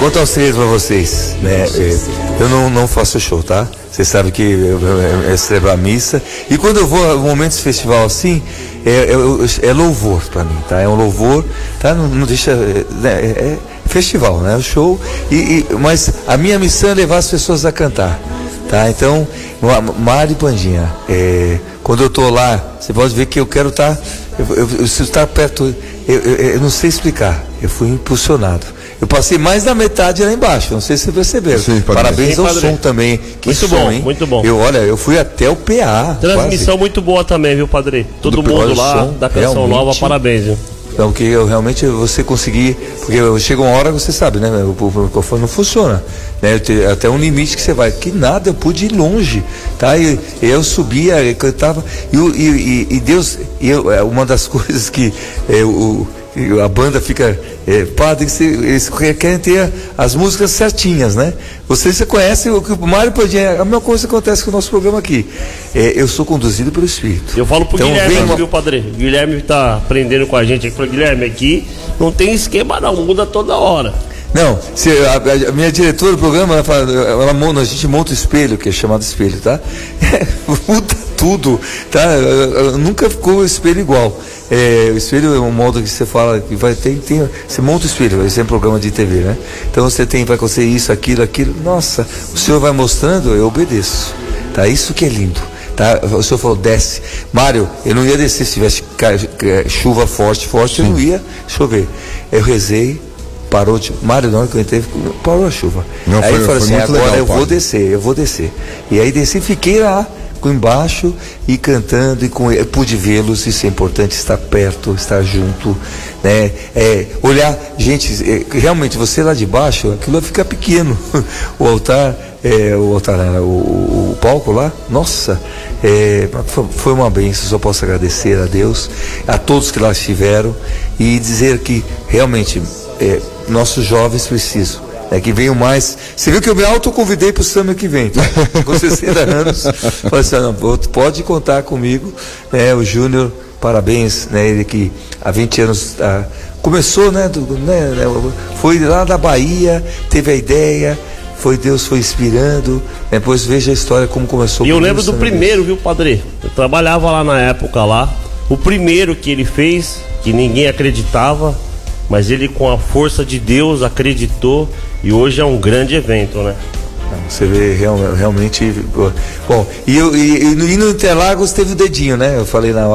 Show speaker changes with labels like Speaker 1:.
Speaker 1: Conta um segredo pra vocês, né? Eu não faço show, tá? Vocês sabem que eu celebro a missa. E quando eu vou a momentos de festival assim, é louvor pra mim, tá? É um louvor, tá? Não deixa... É festival, né? O show. Mas a minha missão é levar as pessoas a cantar, tá? Então, Mário e Pandinha, quando eu tô lá, você pode ver que eu quero estar... Eu preciso estar perto... Eu não sei explicar. Eu fui impulsionado. Eu passei mais da metade lá embaixo, não sei se você perceberam. Sim, parabéns ao som também. Que
Speaker 2: muito
Speaker 1: som,
Speaker 2: bom,
Speaker 1: hein?
Speaker 2: muito bom.
Speaker 1: Eu fui até o PA.
Speaker 2: Transmissão quase. Muito boa também, viu, Padre? Todo mundo lá da Canção Nova, parabéns, viu?
Speaker 1: Então, que realmente você conseguir, porque chega uma hora, você sabe, né? O microfone não funciona, né? Até um limite que você vai, que nada, eu pude ir longe, tá? E eu subia, eu cantava, e Deus, uma das coisas que a banda fica, padre, eles querem ter as músicas certinhas, né? Você conhece o que o Mário Pandinha, a mesma coisa acontece com o nosso programa aqui. Eu sou conduzido pelo Espírito.
Speaker 2: Eu falo pro Guilherme, viu, Padre? O Guilherme tá aprendendo com a gente aqui. Guilherme, aqui não tem esquema não, muda toda hora.
Speaker 1: Não, a minha diretora do programa, ela fala, a gente monta o espelho, que é chamado espelho, tá? Muda tudo, tá? Nunca ficou o espelho igual. O espelho é um modo que você fala que vai ter, você monta o espelho, esse é um programa de TV, né? Então você vai acontecer isso, aquilo. Nossa, o Senhor vai mostrando, eu obedeço, tá? Isso que é lindo. Tá? O senhor falou, desce. Mário, eu não ia descer se tivesse chuva forte, eu não ia chover. Eu rezei, parou de... Mário, na hora que eu entrei, parou a chuva. Não, aí eu falei assim, agora legal, eu vou descer. E aí desci, fiquei lá embaixo e cantando, eu pude vê-los. Isso é importante, estar perto, estar junto, né? Olhar, gente, realmente você lá de baixo, aquilo fica pequeno. O altar, o palco lá, nossa, foi uma bênção. Só posso agradecer a Deus, a todos que lá estiveram, e dizer que realmente nossos jovens precisam, que venham mais. Você viu que eu me autoconvidei para o samba que vem, tá? Com 60 anos, falei assim, não, pode contar comigo, o Júnior, parabéns, né? Ele que há 20 anos começou, foi lá da Bahia, teve a ideia, Deus foi inspirando, depois veja a história como começou.
Speaker 2: E eu lembro do primeiro, viu, Padre? Eu trabalhava lá na época lá, o primeiro que ele fez, que ninguém acreditava, mas ele, com a força de Deus, acreditou, e hoje é um grande evento, né?
Speaker 1: Você vê realmente. Bom, e no Interlagos teve o dedinho, né? Eu falei na hora.